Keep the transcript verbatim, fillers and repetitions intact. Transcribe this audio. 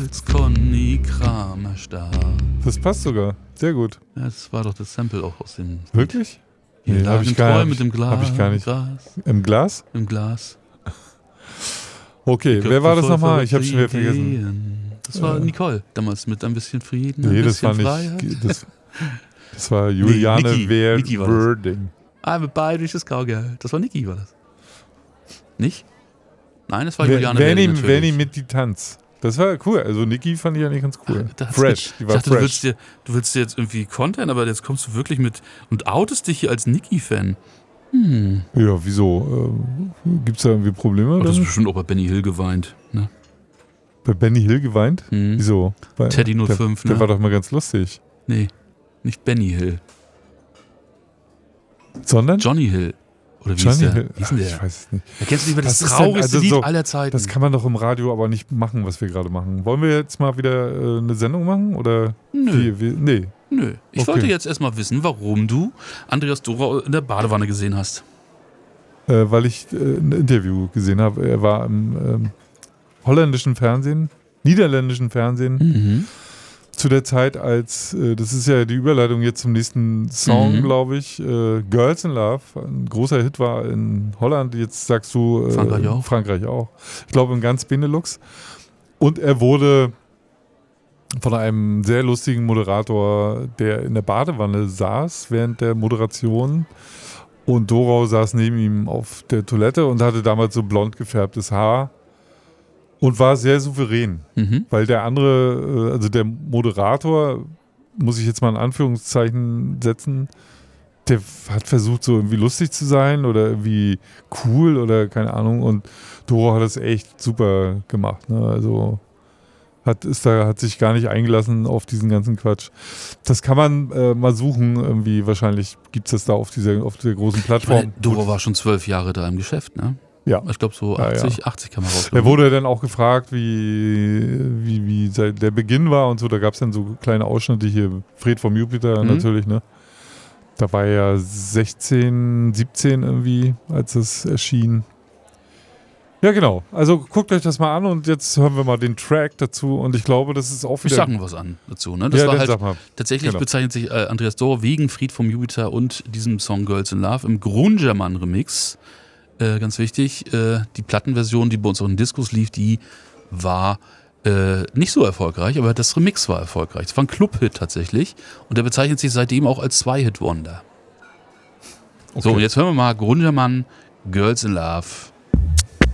als Conny Kramer starb. Das passt sogar. Sehr gut. Ja, das war doch das Sample auch aus dem... Wirklich? Hier Nee, lag hab ich ein gar Troll nicht. mit dem Glas. Hab ich gar nicht. Gras, Im Glas? Im Glas. Okay, wer war das nochmal? Ich habe schon wieder verrückte vergessen. Ideen. Das war Äh. Nicole, damals mit ein bisschen Frieden, ein Nee, das bisschen war Freiheit. nicht. Das, das war Juliane Niki. Wer- Niki war das. Werding. I'm a bayerisches Cowgirl. Das war Niki, war das. Nicht? Nein, das war Wer- Juliane Wenn Werding ihm, natürlich. wenn ihm mit die Tanz. Das war cool. Also Niki fand ich eigentlich ganz cool. Da hat's Fresh. ge- Die Ich war dachte, du willst, fresh. dir, du willst dir jetzt irgendwie Content, aber jetzt kommst du wirklich mit und outest dich hier als Niki-Fan. Hm. Ja, wieso? Ähm, Gibt es da irgendwie Probleme? Oh, das ist damit? bestimmt auch bei Benny Hill geweint. Ne? Bei Benny Hill geweint? Hm. Wieso? Bei, Teddy null fünf, der, der ne? war doch mal ganz lustig. Nee, nicht Benny Hill. Sondern? Johnny Hill. Oder wie Johnny ist der? Hill. Wie ist denn Ach, der? ich weiß es nicht. Erkennst du nicht mehr das, Das ist dann- traurigste also Lied so- aller Zeiten? Das kann man doch im Radio aber nicht machen, was wir gerade machen. Wollen wir jetzt mal wieder äh, eine Sendung machen? Oder Nö. wie, wie, nee. Nö. Ich Okay. wollte jetzt erstmal wissen, warum du Andreas Dora in der Badewanne gesehen hast. Äh, weil ich äh, ein Interview gesehen habe. Er war im ähm, holländischen Fernsehen, niederländischen Fernsehen, Mhm. zu der Zeit, als, äh, das ist ja die Überleitung jetzt zum nächsten Song, Mhm. glaube ich, äh, Girls in Love, ein großer Hit war in Holland, jetzt sagst du äh, Frankreich auch. Frankreich auch. Ich glaube in ganz Benelux. Und er wurde von einem sehr lustigen Moderator, der in der Badewanne saß während der Moderation, und Dorau saß neben ihm auf der Toilette und hatte damals so blond gefärbtes Haar und war sehr souverän. Mhm. Weil der andere, äh, also der Moderator, muss ich jetzt mal in Anführungszeichen setzen, der hat versucht, so irgendwie lustig zu sein oder irgendwie cool oder keine Ahnung. Und Doro hat das echt super gemacht. Ne? Also hat, ist da, hat sich gar nicht eingelassen auf diesen ganzen Quatsch. Das kann man äh, mal suchen. Irgendwie wahrscheinlich gibt es das da auf dieser, auf dieser großen Ich meine, Plattform. Dora war schon zwölf Jahre da im Geschäft, ne? Ja. Ich glaube so Ja, achtzig, ja. achtzig kann man raus. Er wurde dann auch gefragt, wie, wie, wie seit der Beginn war und so. Da gab es dann so kleine Ausschnitte hier. Fred vom Jupiter Mhm. natürlich, ne? Da war er ja sechzehn, siebzehn irgendwie, als es erschien. Ja, genau. Also guckt euch das mal an und jetzt hören wir mal den Track dazu. Und ich glaube, das ist auch Ich wieder... sag mal was an dazu, ne? Das ja, war dann halt sag mal. tatsächlich Genau. bezeichnet sich äh, Andreas Dora wegen Fried vom Jupiter und diesem Song Girls in Love im Grungermann Remix. Äh, ganz wichtig, äh, die Plattenversion, die bei uns auch in Discos lief, die war äh, nicht so erfolgreich, aber das Remix war erfolgreich. Es war ein Club-Hit tatsächlich und der bezeichnet sich seitdem auch als Zwei-Hit-Wonder. So, Okay. und jetzt hören wir mal Grungermann, Girls in Love.